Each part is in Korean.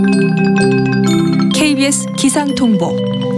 KBS 기상통보.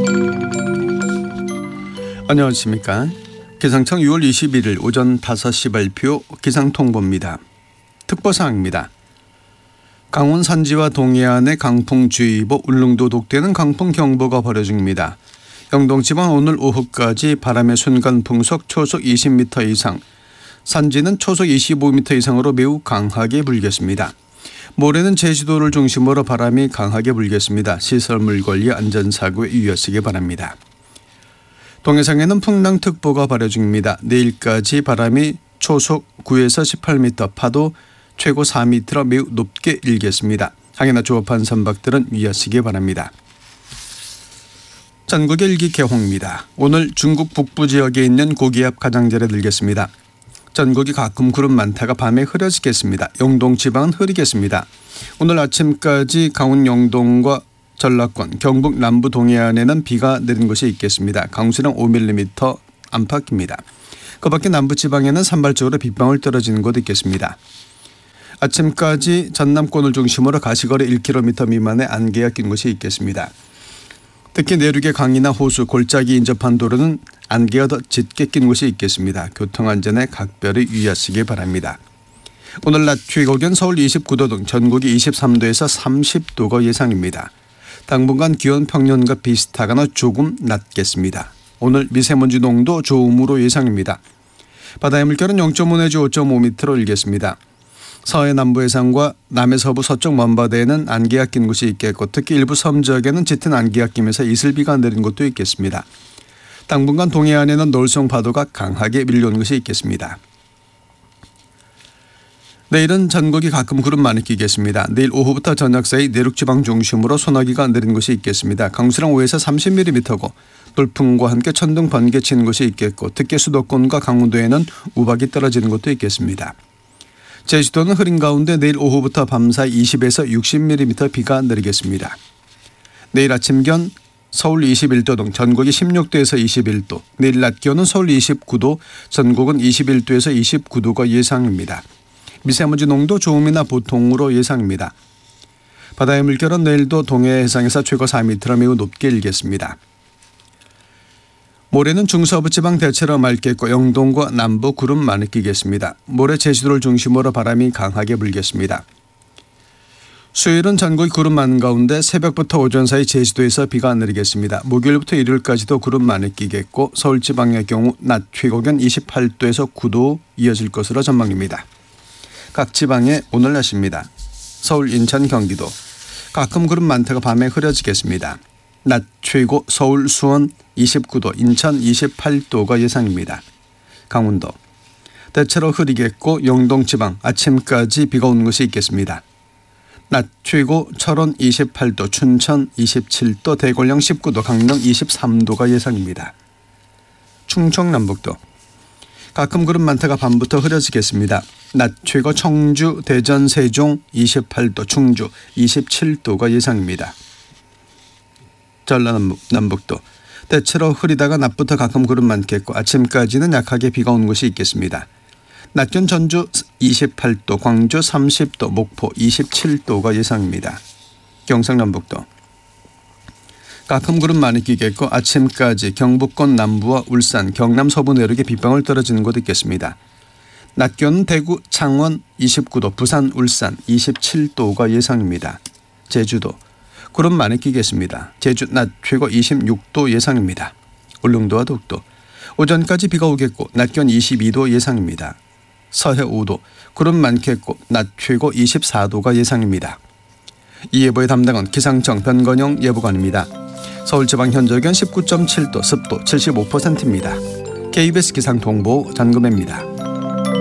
안녕하십니까. 기상청 6월 21일 오전 5시 발표 기상통보입니다. 특보사항입니다. 강원 산지와 동해안에 강풍주의보, 울릉도 독대는 강풍경보가 발효 중입니다. 영동 지방 오늘 오후까지 바람의 순간풍속 초속 20m 이상, 산지는 초속 25m 이상으로 매우 강하게 불겠습니다. 모레는 제주도를 중심으로 바람이 강하게 불겠습니다. 시설물 관리 안전사고에 유의하시기 바랍니다. 동해상에는 풍랑특보가 발효 중입니다. 내일까지 바람이 초속 9에서 18m, 파도 최고 4m로 매우 높게 일겠습니다. 항해나 조업한 선박들은 유의하시기 바랍니다. 전국의 일기개홍입니다. 오늘 중국 북부 지역에 있는 고기압 가장자리에 들겠습니다. 전국이 가끔 구름 많다가 밤에 흐려지겠습니다. 영동 지방은 흐리겠습니다. 오늘 아침까지 강원 영동과 전라권, 경북 남부 동해안에는 비가 내린 곳이 있겠습니다. 강수량 5mm 안팎입니다. 그 밖에 남부 지방에는 산발적으로 빗방울 떨어지는 곳 있겠습니다. 아침까지 전남권을 중심으로 가시거리 1km 미만의 안개가 낀 곳이 있겠습니다. 특히 내륙의 강이나 호수, 골짜기 인접한 도로는 안개가 더 짙게 낀 곳이 있겠습니다. 교통안전에 각별히 유의하시기 바랍니다. 오늘 낮 최고기온 서울 29도 등 전국이 23도에서 30도가 예상입니다. 당분간 기온 평년과 비슷하거나 조금 낮겠습니다. 오늘 미세먼지 농도 좋음으로 예상입니다. 바다의 물결은 0.5 내지 5.5m로 일겠습니다. 서해 남부 해상과 남해 서부 서쪽 먼바다에는 안개가 낀 곳이 있겠고, 특히 일부 섬 지역에는 짙은 안개가 끼면서 이슬비가 내린 곳도 있겠습니다. 당분간 동해안에는 놀성 파도가 강하게 밀려오는 것이 있겠습니다. 내일은 전국이 가끔 구름 많이 끼겠습니다. 내일 오후부터 저녁 사이 내륙지방 중심으로 소나기가 내린 곳이 있겠습니다. 강수량 5에서 30mm고 돌풍과 함께 천둥 번개 치는 곳이 있겠고, 특히 수도권과 강원도에는 우박이 떨어지는 곳도 있겠습니다. 제주도는 흐린 가운데 내일 오후부터 밤사이 20에서 60mm 비가 내리겠습니다. 내일 아침 기온 서울 21도 등 전국이 16도에서 21도, 내일 낮 기온은 서울 29도, 전국은 21도에서 29도가 예상입니다. 미세먼지 농도 좋음이나 보통으로 예상입니다. 바다의 물결은 내일도 동해 해상에서 최고 4m로 매우 높게 일겠습니다. 모레는 중서부 지방 대체로 맑겠고 영동과 남부 구름 많이 끼겠습니다. 모레 제주도를 중심으로 바람이 강하게 불겠습니다. 수요일은 전국이 구름 많은 가운데 새벽부터 오전 사이 제주도에서 비가 내리겠습니다. 목요일부터 일요일까지도 구름 많이 끼겠고 서울 지방의 경우 낮 최고기온 28도에서 9도 이어질 것으로 전망입니다. 각 지방의 오늘 날씨입니다. 서울, 인천, 경기도 가끔 구름 많다가 밤에 흐려지겠습니다. 낮 최고 서울, 수원 29도, 인천 28도가 예상입니다. 강원도 대체로 흐리겠고 영동 지방 아침까지 비가 오는 곳이 있겠습니다. 낮 최고 철원 28도, 춘천 27도, 대관령 19도, 강릉 23도가 예상입니다. 충청 남북도 가끔 구름 많다가 밤부터 흐려지겠습니다. 낮 최고 청주, 대전, 세종 28도, 충주 27도가 예상입니다. 전라남북도 대체로 흐리다가 낮부터 가끔 구름 많겠고 아침까지는 약하게 비가 오는 곳이 있겠습니다. 낮 기온 전주 28도, 광주 30도, 목포 27도가 예상입니다. 경상남북도 가끔 구름 많이 끼겠고 아침까지 경북권 남부와 울산, 경남 서부 내륙에 빗방울 떨어지는 곳 있겠습니다. 낮 기온은 대구, 창원 29도, 부산, 울산 27도가 예상입니다. 제주도 구름 많이 끼겠습니다. 제주 낮 최고 26도 예상입니다. 울릉도와 독도 오전까지 비가 오겠고 낮 기온 22도 예상입니다. 서해 5도 구름 많겠고 낮 최고 24도가 예상입니다. 이 예보의 담당은 기상청 변건영 예보관입니다. 서울 지방 현재 기온 19.7도, 습도 75%입니다. KBS 기상통보 전금혜입니다.